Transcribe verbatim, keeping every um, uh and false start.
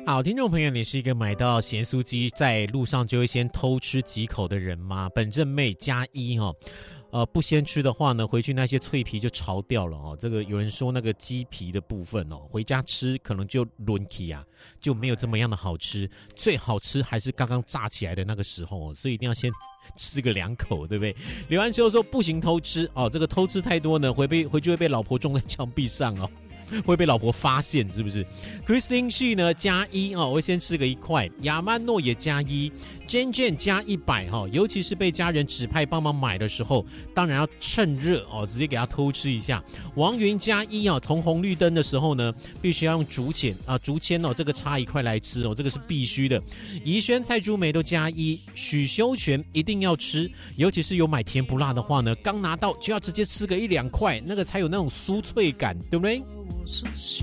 好，听众朋友，你是一个买到咸酥鸡在路上就会先偷吃几口的人吗？本正妹加一哦，呃，不先吃的话呢，回去那些脆皮就潮掉了哦。这个有人说那个鸡皮的部分哦，回家吃可能就轮起啊，就没有这么样的好吃。最好吃还是刚刚炸起来的那个时候哦，所以一定要先吃个两口，对不对？刘安修说不行偷吃哦，这个偷吃太多呢，回被回去会被老婆撞在墙壁上哦。会被老婆发现是不是 ？Christine She 呢加一哦，我会先吃个一块。亚曼诺也加一 ，Jen Jen 加一百哈，尤其是被家人指派帮忙买的时候，当然要趁热哦，直接给他偷吃一下。王云加一啊，同红绿灯的时候呢，必须要用竹签啊，竹签哦，这个插一块来吃哦，这个是必须的。怡轩、蔡珠梅都加一，许修全一定要吃，尤其是有买甜不辣的话呢，刚拿到就要直接吃个一两块，那个才有那种酥脆感，对不对？